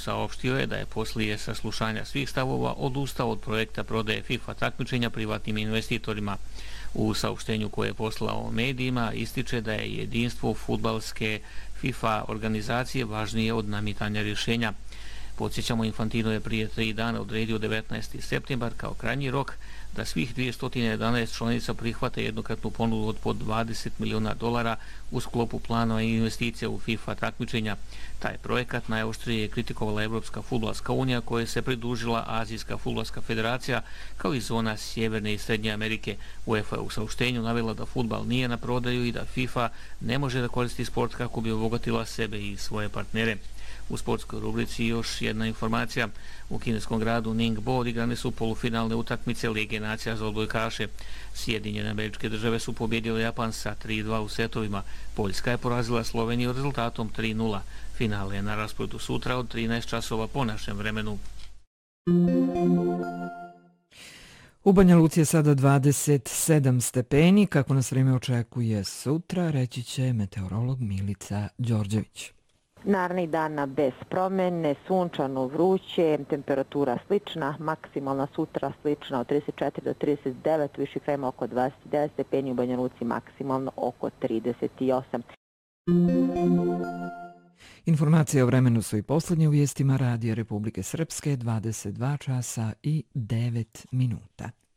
saopštio je da je poslije saslušanja svih stavova odustao od projekta prodaje FIFA takmičenja privatnim investitorima. U saopštenju koje je poslao medijima ističe da je jedinstvo fudbalske FIFA organizacije važnije od namitanja rješenja. Podsjećamo, Infantino je prije 3 dana odredio 19. septembar kao krajnji rok da svih 211 članica prihvate jednokratnu ponudu od po $20 miliona u sklopu plana investicija u FIFA takmičenja. Taj projekat najoštrije je kritikovala Evropska fudbalska unija, koja se pridružila Azijska fudbalska federacija kao i zona Sjeverne i Srednje Amerike. UEFA je u saopštenju navela da fudbal nije na prodaju i da FIFA ne može da koristi sport kako bi obogatila sebe i svoje partnere. U sportskoj rubrici još jedna informacija. U kineskom gradu Ningbo odigrane su polufinalne utakmice Lige nacija za odbojkaše. Sjedinjene Američke Države su pobjedile Japan sa 3:2 u setovima. Poljska je porazila Sloveniju rezultatom 3:0. Finale je na rasporedu sutra od 13 časova po našem vremenu. U Banja Luci je sada 27 stepeni. Kako nas vreme očekuje sutra, reći će meteorolog Milica Đorđević. Naredni dana bez promjene, sunčano, vruće, temperatura slična, maksimalna sutra slična od 34 do 39, viši krajima oko 29 stepeni, u Banja Luci maksimalno oko 38. Informacije o vremenu su i posljednje u vijestima Radija Republike Srpske, 22 časa i 9 minuta.